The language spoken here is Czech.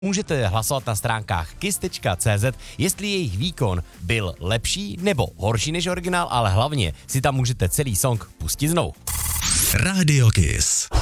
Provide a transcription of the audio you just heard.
Můžete hlasovat na stránkách kiss.cz, jestli jejich výkon byl lepší nebo horší než originál, ale hlavně si tam můžete celý song pustit znovu. Radio Kiss.